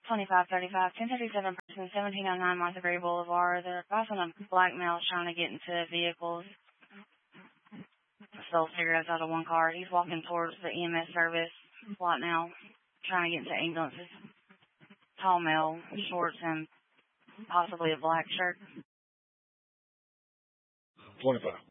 2535, 1037 person, 1709 Martha Gray Boulevard. They're passing a black male trying to get into vehicles. Stole cigarettes out of one car. He's walking towards the EMS service lot now, trying to get into ambulances. Tall male, shorts, and possibly a black shirt. 25.